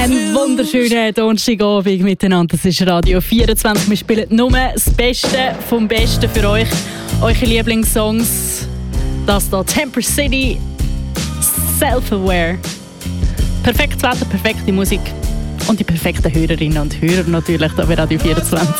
Einen wunderschönen Donnerstagabend miteinander. Das ist Radio 24. Wir spielen nur das Beste vom Besten für euch. Eure Lieblingssongs. Das hier, Temper City, Self-Aware. Perfektes Wetter, perfekte Musik. Und die perfekten Hörerinnen und Hörer natürlich hier bei Radio 24.